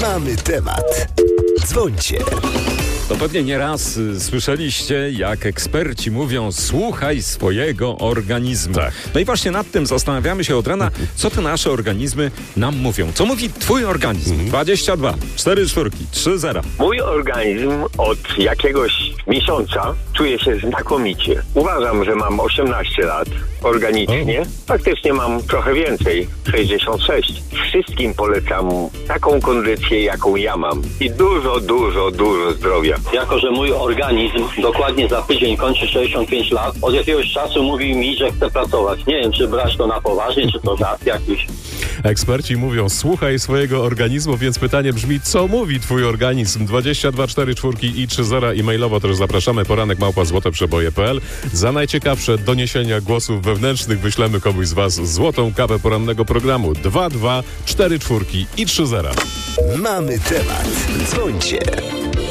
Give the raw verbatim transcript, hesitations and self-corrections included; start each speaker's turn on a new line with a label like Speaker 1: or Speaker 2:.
Speaker 1: Mamy temat. Dzwońcie.
Speaker 2: To pewnie nieraz y, słyszeliście, jak eksperci mówią: słuchaj swojego organizmu.
Speaker 3: Tak.
Speaker 2: No i właśnie nad tym zastanawiamy się od rana, co te nasze organizmy nam mówią. Co mówi twój organizm?
Speaker 3: Mhm.
Speaker 2: dwadzieścia dwa, cztery czwórki, trzy zera.
Speaker 4: Mój organizm od jakiegoś miesiąca czuje się znakomicie. Uważam, że mam osiemnaście lat organicznie. Faktycznie mam trochę więcej, sześćdziesiąt sześć. Wszystkim polecam taką kondycję, jaką ja mam. I dużo, dużo, dużo zdrowia.
Speaker 5: Jako że mój organizm dokładnie za tydzień kończy sześćdziesiąt pięć lat, od jakiegoś czasu mówi mi, że chce pracować. Nie wiem, czy brać to na poważnie, czy to żart jakiś.
Speaker 3: Eksperci mówią: słuchaj swojego organizmu, więc pytanie brzmi: co mówi twój organizm? dwadzieścia dwa, cztery czwórki i trzy zera. E-mailowo też zapraszamy. Poranek małpa złoteprzeboje kropka p l. Za najciekawsze doniesienia głosów wewnętrznych wyślemy komuś z was złotą kawę porannego programu. dwa dwa, cztery czwórki i trzy zera.
Speaker 1: Mamy temat. Dzwońcie.